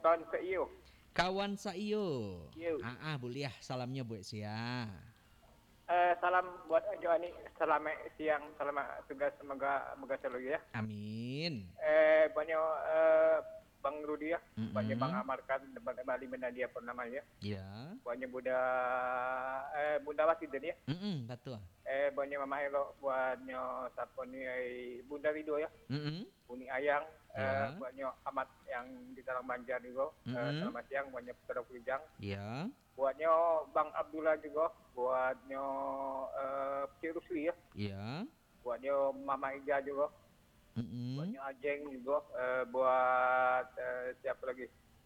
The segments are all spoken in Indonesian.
kawan seiyo. Kawan saiyo. Iyo. Boleh salamnya buat sia. Salam buat Joani, selamat siang, selamat tugas, semoga selalu ya. Amin. Banyak Bang Rudi ya, banyak Bang Amarkan, Bali Menadia Purnama ya. Ya. Banyak Bunda Wasid ya. Betul. Banyak Mama Elo, banyak Saponi Bunda Rido ya. Uni Ayang, banyak Amat yang di dalam Banjar juga. Selamat siang, banyak Putra Kujang. Ya. Buatnya Bang Abdullah juga, buatnya Cik Rusli ya. Ya. Buatnya Mama Ija juga. Buatnya Ajeng juga, buat siapa lagi?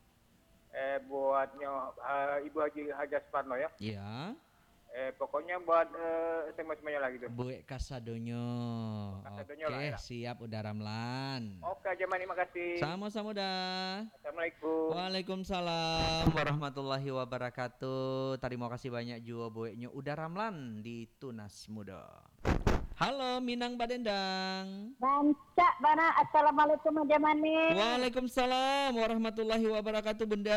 Buatnya Ibu Haji Haja Suparno ya. Ya. Pokoknya buat semuanya lagi tuh. Buek kasadonyo. Kasadonyo Oke, lah, ya. siap udah Ramlan. Oke, Jamani, makasih. Sama-sama dah. Assalamualaikum. Waalaikumsalam warahmatullahi wabarakatuh. Terima kasih banyak juga bueknya udah Ramlan di Tunas Muda. Halo Minang Badendang. Bancak bana. Assalamualaikum Jamani. Waalaikumsalam warahmatullahi wabarakatuh Bunda.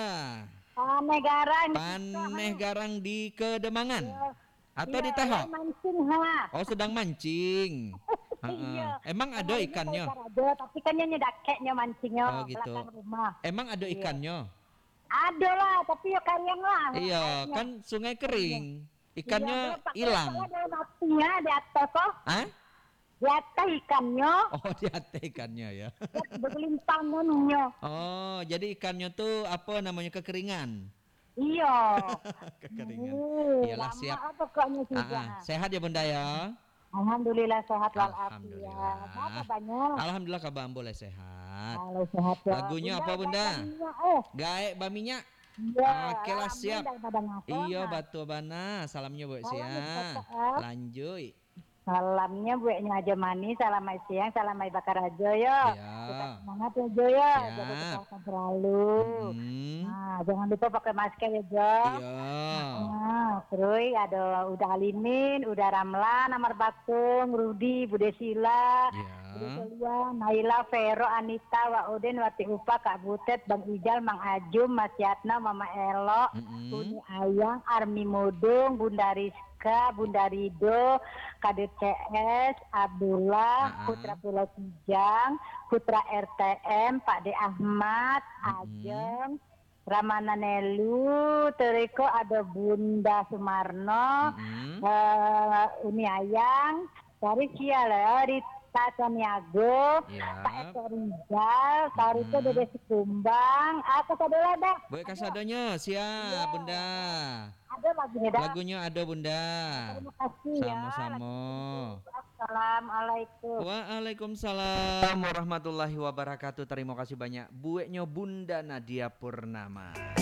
Paneh garang. Paneh garang di Kedemangan. Atau di Iya, Tahap? mancing ha. Oh, sedang mancing. Iya. Emang ada ikannya? Ada, tapi kan nyedakeknya mancingnya Oh, gitu. belakang rumah. Emang ada ikannya? Ada lah, tapi ya kalian lah. Iya, kan sungai kering. Ikannya Iya, hilang. ada matinya di atas kok. Hah? Di atas ikannya. Oh, di atas ikannya ya. Berlintang menunya. Oh, jadi ikannya tuh apa namanya kekeringan? Iya. Kekeringan. Iyalah Lama siap. pokoknya juga. Sehat ya Bunda ya? Alhamdulillah sehat walafiat. Alhamdulillah. Apa banyak? Alhamdulillah kabar boleh sehat. Kalau sehat ya. Lagunya apa Bunda? Gaek baminya. Iya. Oke lah siap. Iya Nah, batu bana. Salamnya buat Salam sia. buat Lanjut. salamnya buatnya aja manis, salam siang, salam bakar aja ya. Iya. Tetap semangat ya Jo ya. Siap. Jaga kesehatan selalu. Nah, jangan lupa pakai masker ya Jo. Iya. Nah, terus ada udah Alimin, udah Ramlan, Amar Bakung, Rudi, Bude Sila, Bude Iya. Selia, Naila, Vero, Anita, Wauden, Wati Upa, Kak Butet, Bang Ijal, Mang Ajum, Mas Yatna, Mama Elo, Uni Ayang, Armi Modong, Bunda Rizka, Bunda Rido, Kadet CS, Abdullah, Putra Pulau Kijang, Putra RTM, Pak De Ahmad, Ajeng, Ramana Nelu, Teriko ada Bunda Sumarno, Uni Ayang, dari Ciala, Rita Saniago, Iya. Pak Eko Rizal, Sarito Dede Sikumbang, apa saudara dah? Buat kasadonya siap Bunda. Ada lagunya dah. Lagunya ada Bunda. Terima kasih ya. Sama-sama. Assalamualaikum. Waalaikumsalam warahmatullahi wabarakatuh. Terima kasih banyak bueknya Bunda Nadia Purnama.